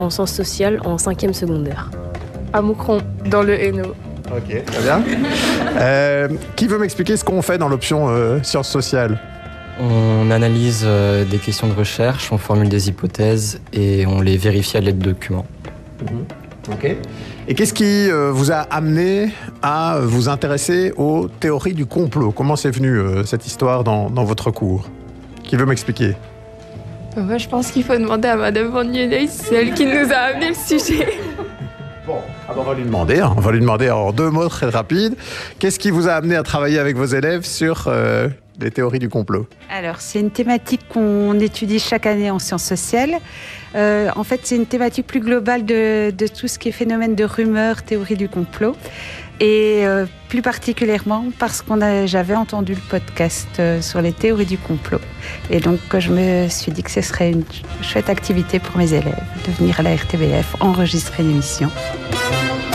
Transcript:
en sciences sociales en 5e secondaire. À Moucron, dans le Hainaut. Ok, très bien. Qui veut m'expliquer ce qu'on fait dans l'option sciences sociales ? On analyse des questions de recherche, on formule des hypothèses et on les vérifie à l'aide de documents. Ok. Et qu'est-ce qui vous a amené à vous intéresser aux théories du complot ? Comment c'est venu cette histoire dans votre cours ? Qui veut m'expliquer ? Moi, je pense qu'il faut demander à Madame Van Nieuweleuys, c'est elle qui nous a amené le sujet. Bon, on va lui demander. On va lui demander en 2 mots très rapides. Qu'est-ce qui vous a amené à travailler avec vos élèves sur les théories du complot ? Alors, c'est une thématique qu'on étudie chaque année en sciences sociales. En fait, c'est une thématique plus globale de tout ce qui est phénomène de rumeurs, théorie du complot. Et plus particulièrement parce j'avais entendu le podcast sur les théories du complot. Et donc, je me suis dit que ce serait une chouette activité pour mes élèves de venir à la RTBF enregistrer l'émission.